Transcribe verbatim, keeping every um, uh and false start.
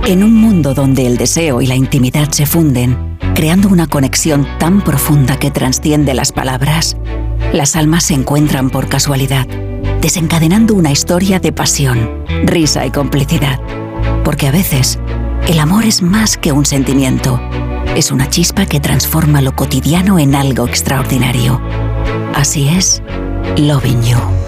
En un mundo donde el deseo y la intimidad se funden, creando una conexión tan profunda que trasciende las palabras, las almas se encuentran por casualidad, desencadenando una historia de pasión, risa y complicidad. Porque a veces, el amor es más que un sentimiento. Es una chispa que transforma lo cotidiano en algo extraordinario. Así es, Loving You.